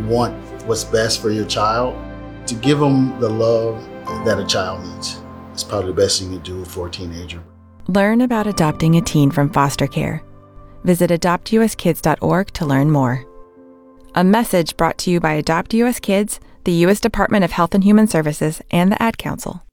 want what's best for your child, to give them the love that a child needs. It's probably the best thing you do for a teenager. Learn about adopting a teen from foster care. Visit adoptuskids.org to learn more. A message brought to you by Adopt US Kids, the U.S. Department of Health and Human Services, and the Ad Council.